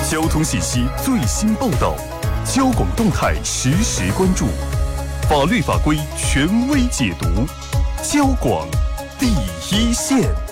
交通信息最新报道，交广动态实时关注，法律法规权威解读，交广第一线。